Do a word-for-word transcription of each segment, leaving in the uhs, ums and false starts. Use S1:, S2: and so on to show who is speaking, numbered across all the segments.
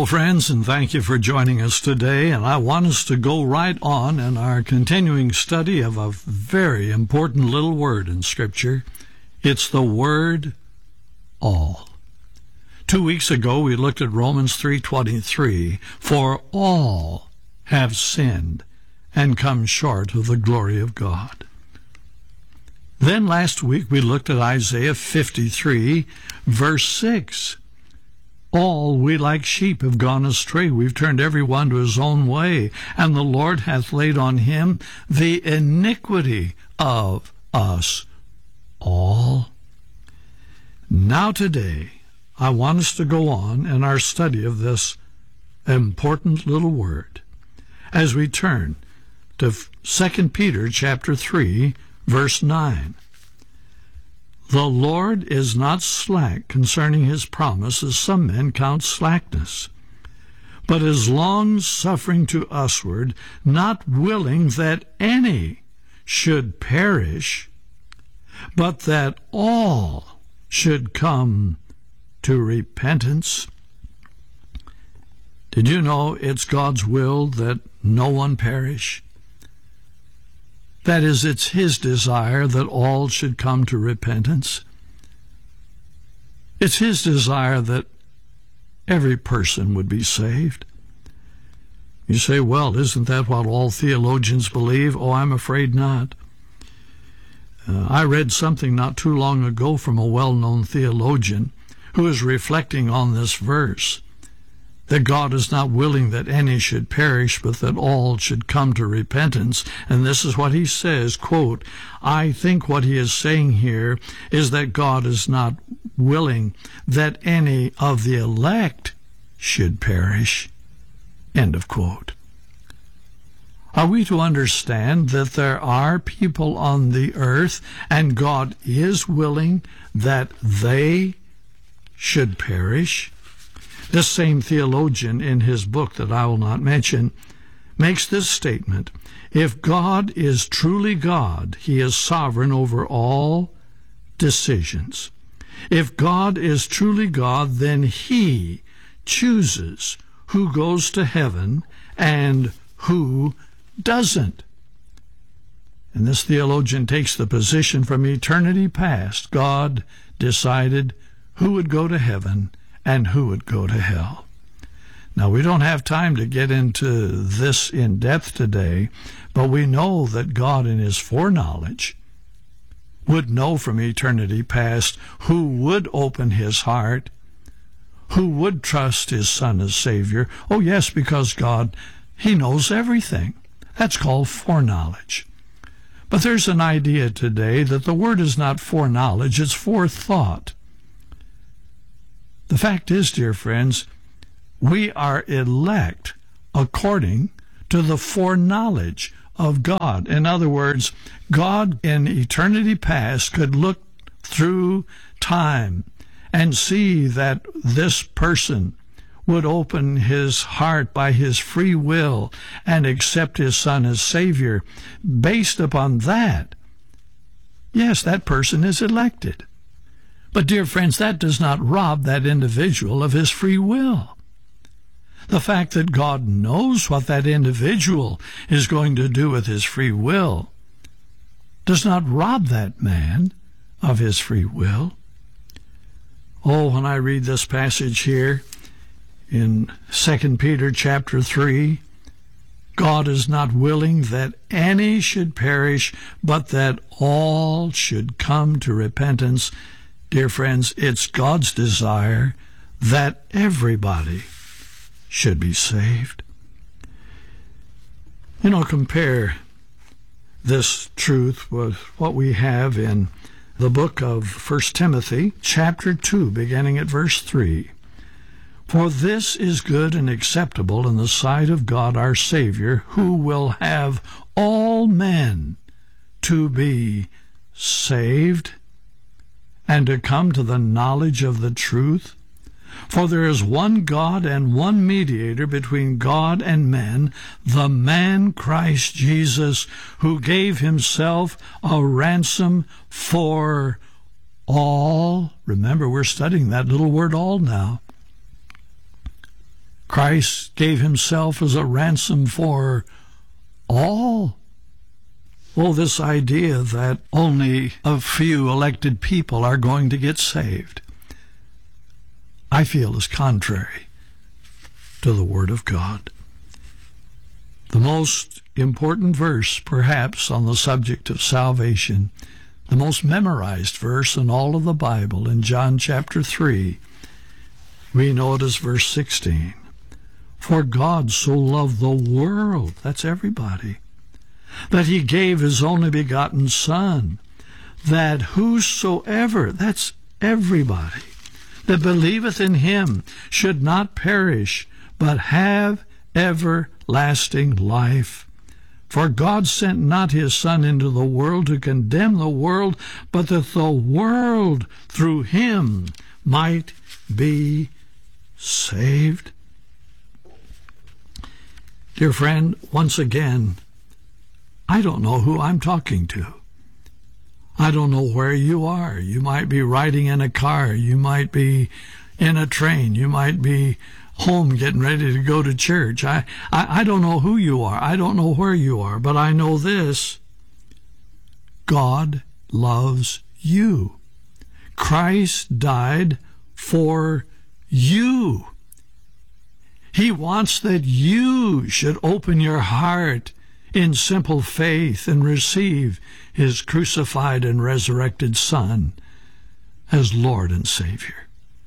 S1: Hello, friends, and thank you for joining us today. And I want us to go right on in our continuing study of a very important little word in Scripture. It's the word all. Two weeks ago, we looked at Romans three twenty-three. For all have sinned and come short of the glory of God. Then last week, we looked at Isaiah fifty-three, verse six. All we like sheep have gone astray. We've turned every one to his own way, and the Lord hath laid on him the iniquity of us all. Now today, I want us to go on in our study of this important little word as we turn to Second Peter chapter three, verse nine. The Lord is not slack concerning his promise, as some men count slackness, but is long-suffering to usward, not willing that any should perish, but that all should come to repentance. Did you know it's God's will that no one perish? That is, it's his desire that all should come to repentance. It's his desire that every person would be saved. You say, well, isn't that what all theologians believe? Oh, I'm afraid not. Uh, I read something not too long ago from a well-known theologian who is reflecting on this verse, that God is not willing that any should perish, but that all should come to repentance. And this is what he says, quote, I think what he is saying here is that God is not willing that any of the elect should perish, end of quote. Are we to understand that there are people on the earth, and God is willing that they should perish? This same theologian, in his book that I will not mention, makes this statement: if God is truly God, he is sovereign over all decisions. If God is truly God, then he chooses who goes to heaven and who doesn't. And this theologian takes the position from eternity past. God decided who would go to heaven and who would go to hell. Now, we don't have time to get into this in depth today, but we know that God in his foreknowledge would know from eternity past who would open his heart, who would trust his Son as Savior. Oh, yes, because God, he knows everything. That's called foreknowledge. But there's an idea today that the word is not foreknowledge, it's forethought. The fact is, dear friends, we are elect according to the foreknowledge of God. In other words, God in eternity past could look through time and see that this person would open his heart by his free will and accept his Son as Savior. Based upon that, yes, that person is elected. But, dear friends, that does not rob that individual of his free will. The fact that God knows what that individual is going to do with his free will does not rob that man of his free will. Oh, when I read this passage here in Second Peter chapter three, God is not willing that any should perish, but that all should come to repentance. Dear friends, it's God's desire that everybody should be saved. You know, compare this truth with what we have in the book of First Timothy, chapter two, beginning at verse three. For this is good and acceptable in the sight of God our Savior, who will have all men to be saved and to come to the knowledge of the truth. For there is one God and one mediator between God and men, the man Christ Jesus, who gave himself a ransom for all. Remember, we're studying that little word all now. Christ gave himself as a ransom for all. Well, this idea that only a few elected people are going to get saved, I feel is contrary to the Word of God. The most important verse, perhaps, on the subject of salvation, the most memorized verse in all of the Bible, in John chapter three, we know it as verse sixteen. For God so loved the world, that's everybody, that he gave his only begotten Son, that whosoever, that's everybody, that believeth in him should not perish, but have everlasting life. For God sent not his Son into the world to condemn the world, but that the world through him might be saved. Dear friend, once again, I don't know who I'm talking to. I don't know where you are. You might be riding in a car. You might be in a train. You might be home getting ready to go to church. I, I, I don't know who you are. I don't know where you are. But I know this. God loves you. Christ died for you. He wants that you should open your heart in simple faith and receive his crucified and resurrected Son as Lord and Savior.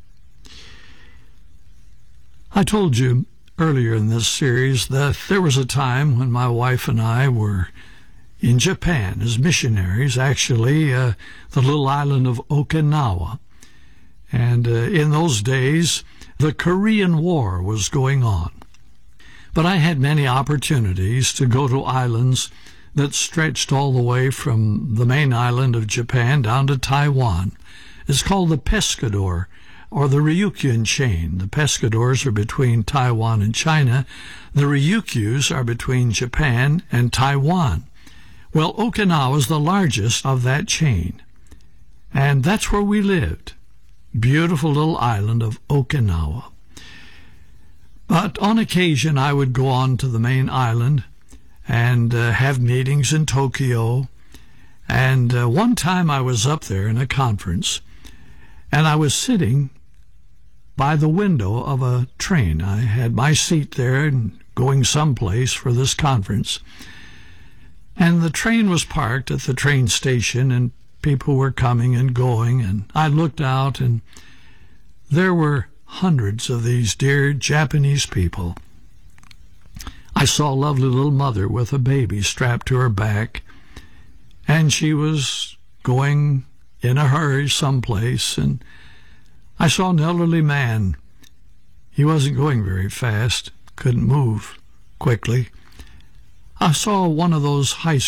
S1: I told you earlier in this series that there was a time when my wife and I were in Japan as missionaries, actually uh, the little island of Okinawa. And uh, in those days, the Korean War was going on. But I had many opportunities to go to islands that stretched all the way from the main island of Japan down to Taiwan. It's called the Pescador, or the Ryukyuan chain. The Pescadors are between Taiwan and China. The Ryukyus are between Japan and Taiwan. Well, Okinawa is the largest of that chain. And that's where we lived. Beautiful little island of Okinawa. But on occasion I would go on to the main island and uh, have meetings in Tokyo. And uh, one time I was up there in a conference, and I was sitting by the window of a train. I had my seat there and going someplace for this conference. And the train was parked at the train station, and people were coming and going. And I looked out, and there were hundreds of these dear Japanese people. I saw a lovely little mother with a baby strapped to her back, and she was going in a hurry someplace, and I saw an elderly man. He wasn't going very fast, couldn't move quickly. I saw one of those high